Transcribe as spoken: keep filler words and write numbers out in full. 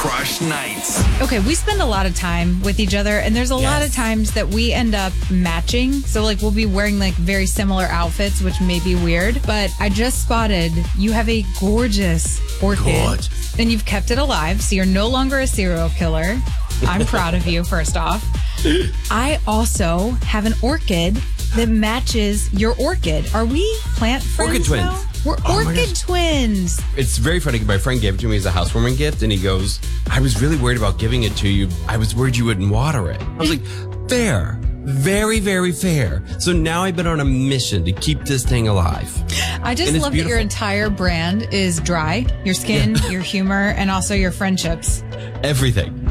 Crush Nights. Okay, we spend a lot of time with each other, and there's a Yes. lot of times that we end up matching. So, like, we'll be wearing, like, very similar outfits, which may be weird. But I just spotted you have a gorgeous orchid. Gorgeous. And you've kept it alive, so you're no longer a serial killer. I'm proud of you, first off. I also have an orchid that matches your orchid. Are we plant friends Orchid twins. now? We're Oh my orchid gosh. twins. It's very funny. My friend gave it to me as a housewarming gift, and he goes, I was really worried about giving it to you. I was worried you wouldn't water it. I was like, fair. Very, very fair. So now I've been on a mission to keep this thing alive. I just And it's love that your beautiful. entire brand is dry. Your skin, your humor, and also your friendships. Everything.